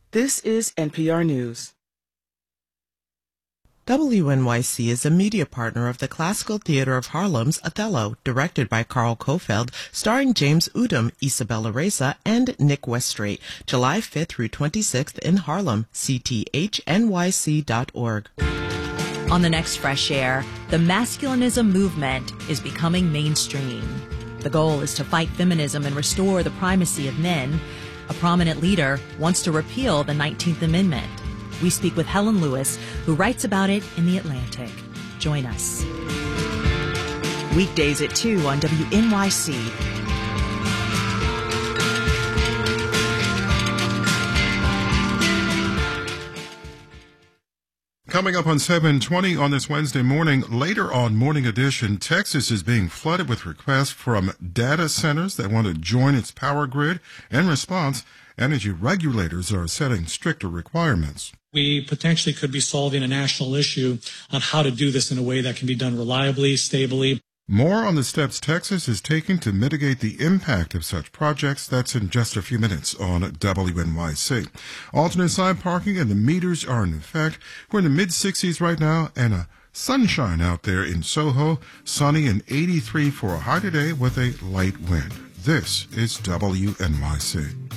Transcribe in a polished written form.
This is NPR News. WNYC is a media partner of the Classical Theater of Harlem's Othello, directed by Carl Kofeld, starring James Udom, Isabella Reza, and Nick Westray, July 5th through 26th in Harlem, cthnyc.org. On the next Fresh Air, the masculinism movement is becoming mainstream. The goal is to fight feminism and restore the primacy of men. A prominent leader wants to repeal the 19th Amendment. We speak with Helen Lewis, who writes about it in The Atlantic. Join us. Weekdays at 2 on WNYC. Coming up on 7:20 on this Wednesday morning, later on Morning Edition, Texas is being flooded with requests from data centers that want to join its power grid. In response, energy regulators are setting stricter requirements. We potentially could be solving a national issue on how to do this in a way that can be done reliably, stably. More on the steps Texas is taking to mitigate the impact of such projects. That's in just a few minutes on WNYC. Alternate side parking and the meters are in effect. We're in the mid-60s right now and sunshine out there in Soho. Sunny and 83 for a high today with a light wind. This is WNYC.